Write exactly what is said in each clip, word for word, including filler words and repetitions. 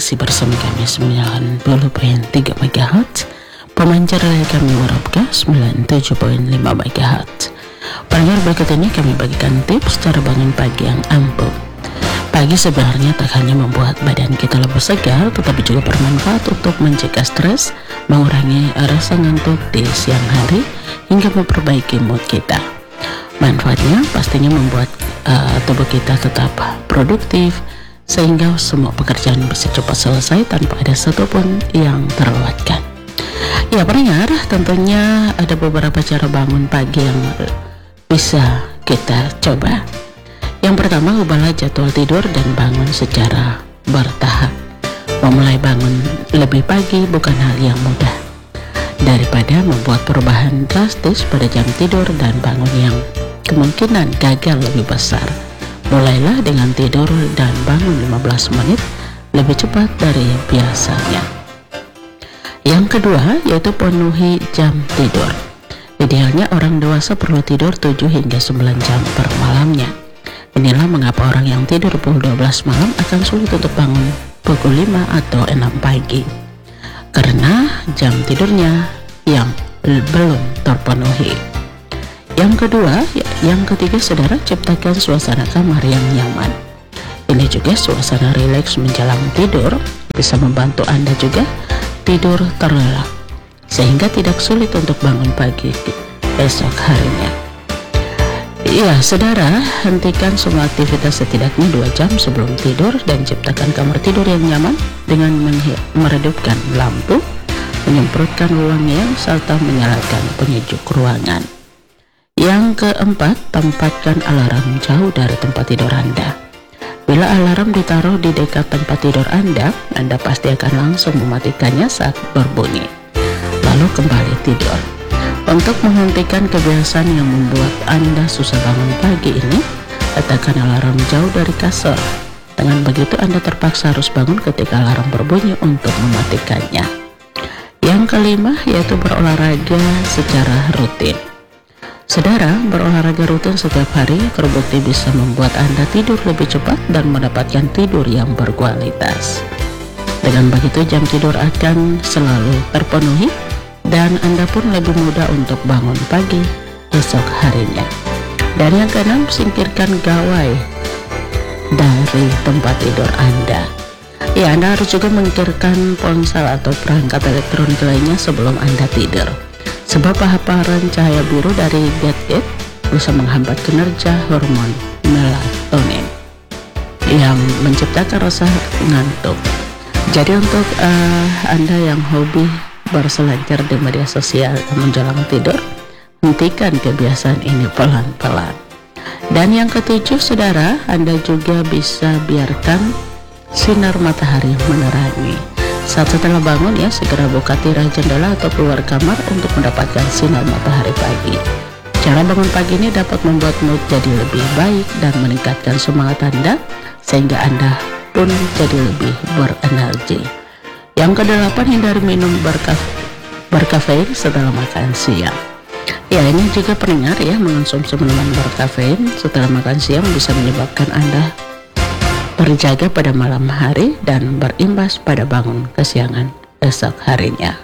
masih bersama kami sembilan puluh koma tiga megahertz, pemancar layar kami Warapka sembilan puluh tujuh koma lima megahertz. Pendengar, berikut ini kami bagikan tips cara bangun pagi yang ampuh. Pagi sebenarnya tak hanya membuat badan kita lebih segar, tetapi juga bermanfaat untuk mencegah stres, mengurangi rasa ngantuk di siang hari, hingga memperbaiki mood kita. Manfaatnya pastinya membuat uh, tubuh kita tetap produktif, sehingga semua pekerjaan bisa cepat selesai tanpa ada satupun yang terlewatkan. Ya pendengar, tentunya ada beberapa cara bangun pagi yang bisa kita coba. Yang pertama, ubahlah jadwal tidur dan bangun secara bertahap. Memulai bangun lebih pagi bukan hal yang mudah. Daripada membuat perubahan drastis pada jam tidur dan bangun yang kemungkinan gagal lebih besar, mulailah dengan tidur dan bangun lima belas menit lebih cepat dari biasanya. Yang kedua, yaitu penuhi jam tidur. Idealnya orang dewasa perlu tidur tujuh hingga sembilan jam per malamnya. Inilah mengapa orang yang tidur pukul dua belas malam akan sulit untuk bangun pukul lima atau enam pagi, karena jam tidurnya yang belum terpenuhi. Yang kedua, yang ketiga, saudara, ciptakan suasana kamar yang nyaman. Ini juga suasana rileks menjelang tidur bisa membantu Anda juga tidur terlelap, sehingga tidak sulit untuk bangun pagi esok harinya. Iya, saudara, hentikan semua aktivitas setidaknya dua jam sebelum tidur dan ciptakan kamar tidur yang nyaman dengan meredupkan lampu, menyemprotkan wangian, serta menyalakan penyejuk ruangan. Yang keempat, tempatkan alarm jauh dari tempat tidur Anda. Bila alarm ditaruh di dekat tempat tidur Anda, Anda pasti akan langsung mematikannya saat berbunyi, lalu kembali tidur. Untuk menghentikan kebiasaan yang membuat Anda susah bangun pagi ini, letakkan alarm jauh dari kasur. Dengan begitu Anda terpaksa harus bangun ketika alarm berbunyi untuk mematikannya. Yang kelima, yaitu berolahraga secara rutin. Saudara, berolahraga rutin setiap hari terbukti bisa membuat Anda tidur lebih cepat dan mendapatkan tidur yang berkualitas. Dengan begitu jam tidur akan selalu terpenuhi dan Anda pun lebih mudah untuk bangun pagi esok harinya. Dan yang keenam, singkirkan gawai dari tempat tidur Anda. Ya, Anda harus juga menyingkirkan ponsel atau perangkat elektronik lainnya sebelum Anda tidur, sebab paparan cahaya biru dari gadget bisa menghambat kinerja hormon melatonin yang menciptakan rasa ngantuk. Jadi untuk uh, Anda yang hobi berselancar di media sosial menjelang tidur, hentikan kebiasaan ini pelan-pelan. Dan yang ketujuh, saudara, Anda juga bisa biarkan sinar matahari menerangi. Saat setelah bangun ya, segera buka tirai jendela atau keluar kamar untuk mendapatkan sinar matahari pagi. Cara bangun pagi ini dapat membuat mood jadi lebih baik dan meningkatkan semangat Anda, sehingga Anda pun jadi lebih berenergi. Yang kedelapan, hindari minum berkaf berkafein setelah makan siang. Ya, ini juga pendengar ya, mengonsumsi minuman berkafein setelah makan siang bisa menyebabkan Anda terjaga pada malam hari dan berimbas pada bangun kesiangan esok harinya.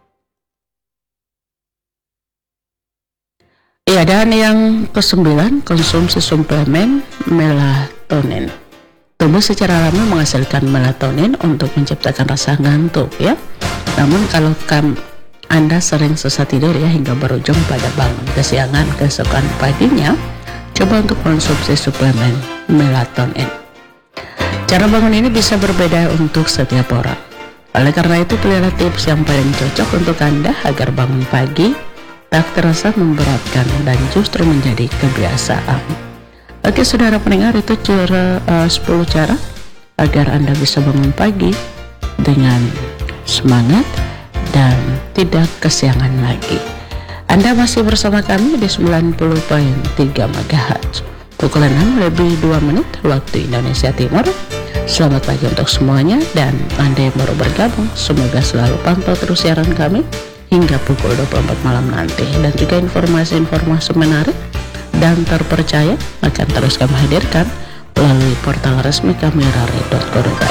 Ya, dan yang kesembilan, konsumsi suplemen melatonin. Tubuh secara alami menghasilkan melatonin untuk menciptakan rasa ngantuk ya. Namun kalau kam, Anda sering susah tidur ya hingga berujung pada bangun kesiangan keesokan paginya, coba untuk konsumsi suplemen melatonin. Cara bangun ini bisa berbeda untuk setiap orang. Oleh karena itu, pilihlah tips yang paling cocok untuk Anda agar bangun pagi tak terasa memberatkan dan justru menjadi kebiasaan. Oke, saudara pendengar, itu cara uh, sepuluh cara agar Anda bisa bangun pagi dengan semangat dan tidak kesiangan lagi. Anda masih bersama kami di sembilan puluh koma tiga megahertz. Pukul enam lebih dua menit waktu Indonesia Timur. Selamat pagi untuk semuanya, dan Anda yang baru bergabung, semoga selalu pantau terus siaran kami hingga pukul dua puluh empat malam nanti. Dan juga informasi-informasi menarik dan terpercaya akan terus kami hadirkan melalui portal resmi kami rari titik co titik id.